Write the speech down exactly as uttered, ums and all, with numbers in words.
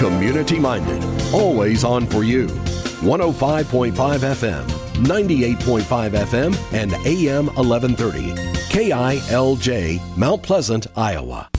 community-minded, always on for you. one oh five point five F M, ninety-eight point five F M, and A M eleven thirty. K I L J, Mount Pleasant, Iowa.